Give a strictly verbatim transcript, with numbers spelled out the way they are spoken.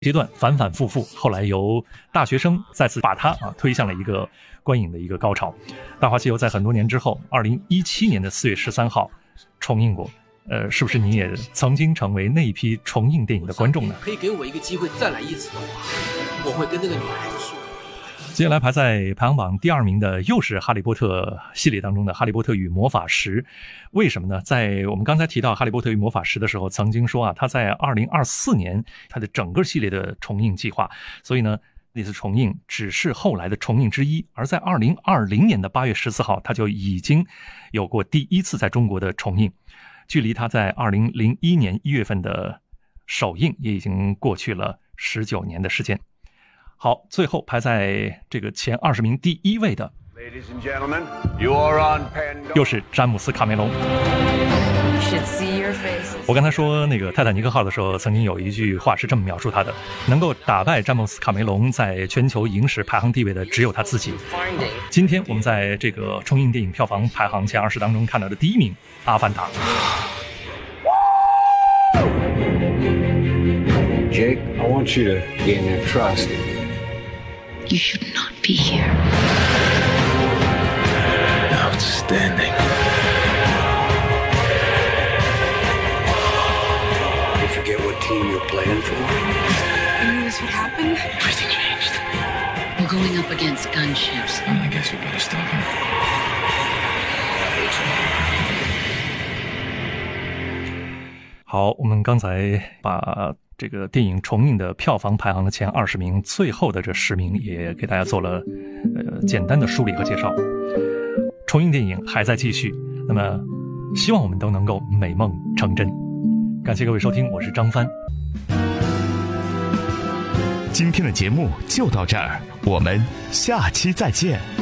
阶段反反复复，后来由大学生再次把它啊推向了一个观影的一个高潮。大话西游在很多年之后，二零一七年的四月十三号重映过。呃，是不是你也曾经成为那一批重映电影的观众呢？ 可以给我一个机会再来一次的话，我会跟那个女孩子说。 接下来排在排行榜第二名的又是哈利波特系列当中的哈利波特与魔法石。为什么呢？在我们刚才提到哈利波特与魔法石的时候，曾经说啊，他在二零二四年他的整个系列的重映计划，所以呢那次重映只是后来的重映之一。而在二零二零年的八月十四号，他就已经有过第一次在中国的重映，距离他在二零零一年一月份的首映也已经过去了十九年的时间。好，最后排在这个前二十名第一位的又是詹姆斯卡梅隆。我刚才说那个泰坦尼克号的时候，曾经有一句话是这么描述他的：能够打败詹姆斯卡梅隆在全球影史排行地位的只有他自己。今天我们在这个重映电影票房排行前二十当中看到的第一名，阿凡达。 Jake, I want you to gain their trust. You should not be here. Outstanding. You forget what team you're playing for? You knew this would happen? Everything changed. We're going up against gunships. Well, I guess we better stop him. 好，我们刚才把这个电影重映的票房排行的前二十名，最后的这十名也给大家做了呃简单的梳理和介绍。重映电影还在继续，那么希望我们都能够美梦成真。感谢各位收听，我是张帆。 今天的节目就到这儿，我们下期再见。